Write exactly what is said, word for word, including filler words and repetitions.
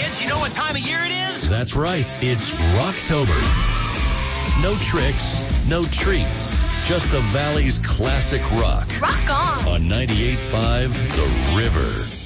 kids, you know what time of year it is? That's right. It's Rocktober. No tricks, no treats. Just the Valley's classic rock. Rock on. On ninety-eight point five The River.